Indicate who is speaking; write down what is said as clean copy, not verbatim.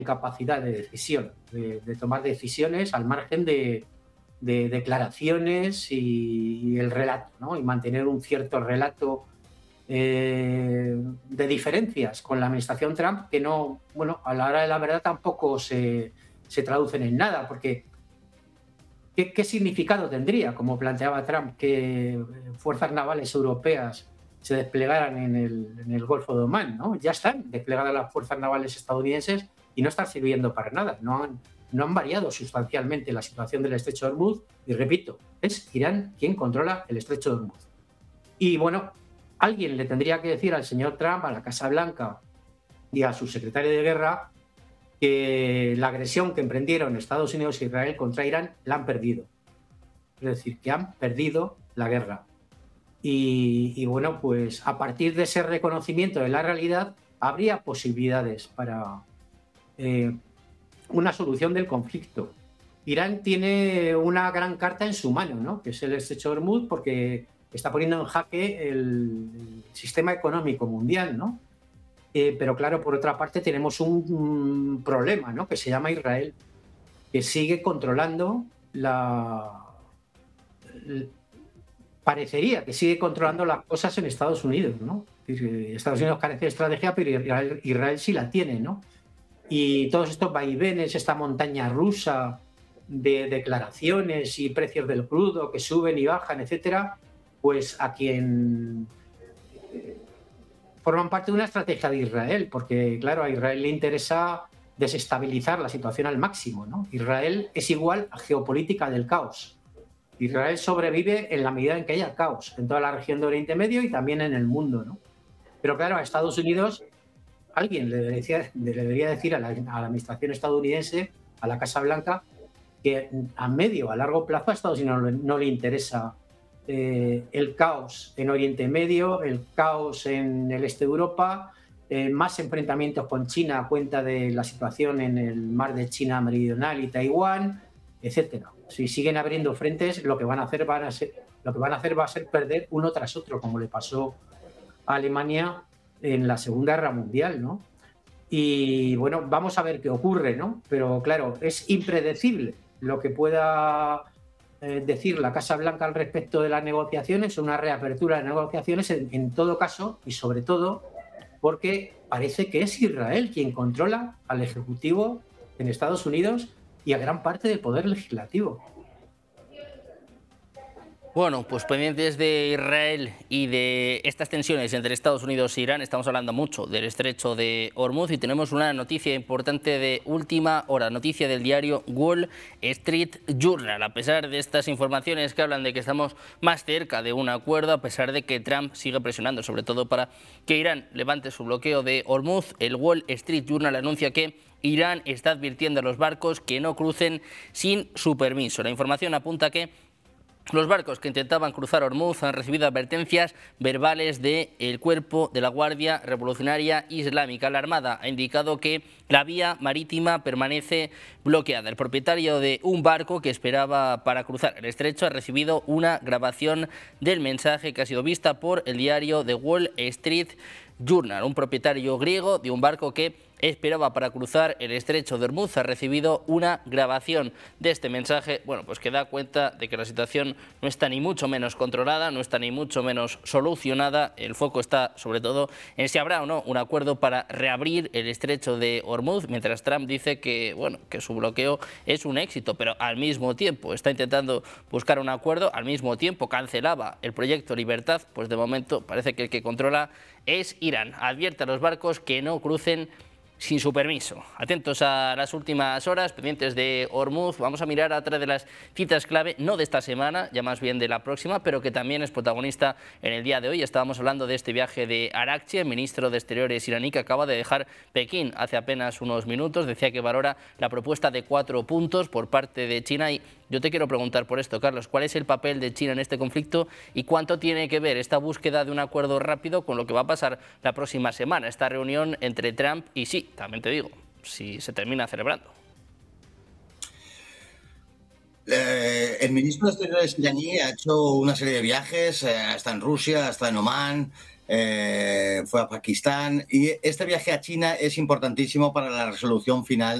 Speaker 1: capacidad de decisión, de tomar decisiones al margen de declaraciones y el relato, ¿no? Y mantener un cierto relato de diferencias con la administración Trump que no, bueno, a la hora de la verdad tampoco se traducen en nada, porque ¿qué significado tendría, como planteaba Trump, que fuerzas navales europeas se desplegaran en el Golfo de Omán, ¿no? Ya están desplegadas las fuerzas navales estadounidenses y no están sirviendo para nada. No han variado sustancialmente la situación del estrecho de Hormuz. Y repito, es Irán quien controla el estrecho de Hormuz. Y bueno, alguien le tendría que decir al señor Trump, a la Casa Blanca y a su secretario de guerra que la agresión que emprendieron Estados Unidos e Israel contra Irán la han perdido. Es decir, que han perdido la guerra. Y bueno, pues a partir de ese reconocimiento de la realidad, habría posibilidades para una solución del conflicto. Irán tiene una gran carta en su mano, ¿no? Que es el estrecho de Hormuz, porque está poniendo en jaque el sistema económico mundial, ¿no? Pero claro, por otra parte tenemos un problema, ¿no? Que se llama Israel, que sigue controlando parecería que sigue controlando las cosas en Estados Unidos, ¿no? Estados Unidos carece de estrategia, pero Israel sí la tiene, ¿no? Y todos estos vaivenes, esta montaña rusa de declaraciones y precios del crudo que suben y bajan, etcétera, pues a quien forman parte de una estrategia de Israel, porque claro, a Israel le interesa desestabilizar la situación al máximo, ¿no? Israel es igual a geopolítica del caos. Israel sobrevive en la medida en que haya caos en toda la región de Oriente Medio y también en el mundo, ¿no? Pero claro, a Estados Unidos, alguien le debería decir a la administración estadounidense, a la Casa Blanca, que a medio, a largo plazo a Estados Unidos no le interesa el caos en Oriente Medio, el caos en el este de Europa, más enfrentamientos con China a cuenta de la situación en el mar de China Meridional y Taiwán, etcétera. Si siguen abriendo frentes, lo que van a hacer va a ser perder uno tras otro, como le pasó a Alemania en la Segunda Guerra Mundial, ¿no? Y bueno, vamos a ver qué ocurre, ¿no? Pero claro, es impredecible lo que pueda decir la Casa Blanca al respecto de las negociaciones, una reapertura de negociaciones en todo caso y sobre todo porque parece que es Israel quien controla al Ejecutivo en Estados Unidos y a gran parte del poder legislativo.
Speaker 2: Bueno, pues pendientes de Israel y de estas tensiones entre Estados Unidos e Irán, estamos hablando mucho del estrecho de Hormuz y tenemos una noticia importante de última hora, noticia del diario Wall Street Journal. A pesar de estas informaciones que hablan de que estamos más cerca de un acuerdo, a pesar de que Trump sigue presionando, sobre todo para que Irán levante su bloqueo de Hormuz, el Wall Street Journal anuncia que Irán está advirtiendo a los barcos que no crucen sin su permiso. La información apunta que los barcos que intentaban cruzar Hormuz han recibido advertencias verbales del Cuerpo de la Guardia Revolucionaria Islámica. La Armada ha indicado que la vía marítima permanece bloqueada. El propietario de un barco que esperaba para cruzar el estrecho ha recibido una grabación del mensaje que ha sido vista por el diario The Wall Street Journal. Un propietario griego de un barco que esperaba para cruzar el estrecho de Hormuz ha recibido una grabación de este mensaje, bueno, pues que da cuenta de que la situación no está ni mucho menos controlada, no está ni mucho menos solucionada. El foco está sobre todo en si habrá o no un acuerdo para reabrir el estrecho de Hormuz, mientras Trump dice que, bueno, que su bloqueo es un éxito, pero al mismo tiempo está intentando buscar un acuerdo, al mismo tiempo cancelaba el proyecto Libertad. Pues de momento parece que el que controla es Irán. Advierte a los barcos que no crucen sin su permiso. Atentos a las últimas horas, pendientes de Hormuz. Vamos a mirar a otra de las citas clave, no de esta semana, ya más bien de la próxima, pero que también es protagonista en el día de hoy. Estábamos hablando de este viaje de Araghchi, el ministro de Exteriores iraní, que acaba de dejar Pekín hace apenas unos minutos. Decía que valora la propuesta de 4 puntos por parte de China. Y yo te quiero preguntar por esto, Carlos, ¿cuál es el papel de China en este conflicto y cuánto tiene que ver esta búsqueda de un acuerdo rápido con lo que va a pasar la próxima semana, esta reunión entre Trump y Xi? También te digo, si se termina celebrando.
Speaker 3: El ministro de Exteriores iraní ha hecho una serie de viajes, está en Rusia, está en Omán, fue a Pakistán, y este viaje a China es importantísimo para la resolución final